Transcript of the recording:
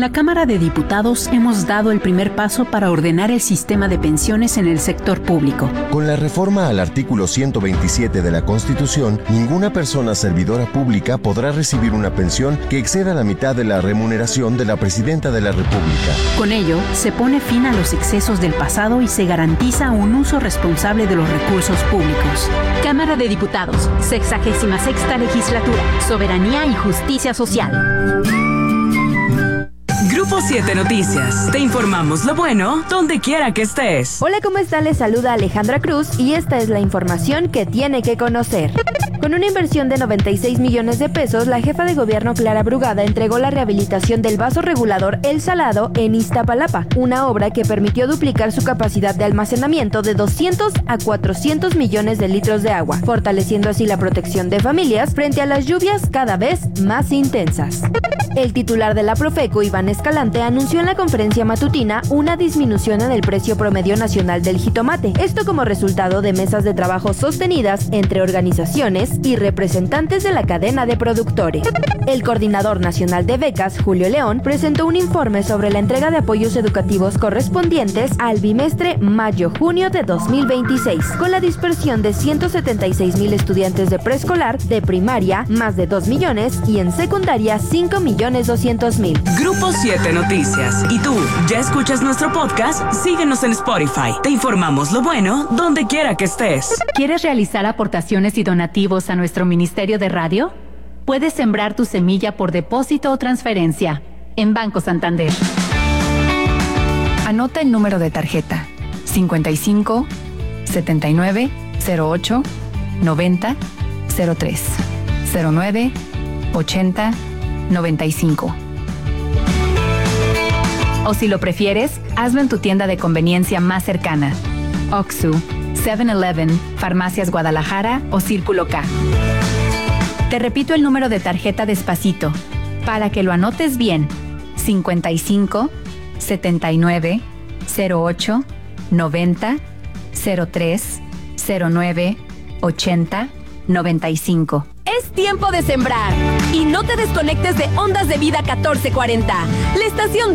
la Cámara de Diputados hemos dado el primer paso para ordenar el sistema de pensiones en el sector público. Con la reforma al artículo 127 de la Constitución, ninguna persona servidora pública podrá recibir una pensión que exceda la mitad de la remuneración de la Presidenta de la República. Con ello, se pone fin a los excesos del pasado y se garantiza un uso responsable de los recursos públicos. Cámara de Diputados, 66ª Legislatura, Soberanía y Justicia Social. Grupo 7 Noticias. Te informamos lo bueno donde quiera que estés. Hola, ¿cómo está? Les saluda Alejandra Cruz y esta es la información que tiene que conocer. Con una inversión de 96 millones de pesos, la jefa de gobierno Clara Brugada entregó la rehabilitación del vaso regulador El Salado en Iztapalapa, una obra que permitió duplicar su capacidad de almacenamiento de 200 a 400 millones de litros de agua, fortaleciendo así la protección de familias frente a las lluvias cada vez más intensas. El titular de la Profeco, Iván Escalante, anunció en la conferencia matutina una disminución en el precio promedio nacional del jitomate, esto como resultado de mesas de trabajo sostenidas entre organizaciones y representantes de la cadena de productores. El coordinador nacional de becas, Julio León, presentó un informe sobre la entrega de apoyos educativos correspondientes al bimestre mayo-junio de 2026, con la dispersión de 176,000 estudiantes de preescolar, de primaria, más de 2 millones, y en secundaria, 5,200,000. Grupo 7 Noticias. ¿Y tú, ya escuchas nuestro podcast? Síguenos en Spotify. Te informamos lo bueno donde quiera que estés. ¿Quieres realizar aportaciones y donativos a nuestro Ministerio de Radio? Puedes sembrar tu semilla por depósito o transferencia en Banco Santander. Anota el número de tarjeta: 55 79 08 90 03 09 80 95. O si lo prefieres, hazlo en tu tienda de conveniencia más cercana: Oxxo, 7-Eleven, Farmacias Guadalajara o Círculo K. Te repito el número de tarjeta despacito, para que lo anotes bien: 55 79 08 90 03 09 80 95. Es tiempo de sembrar y no te desconectes de Ondas de Vida 1440, la estación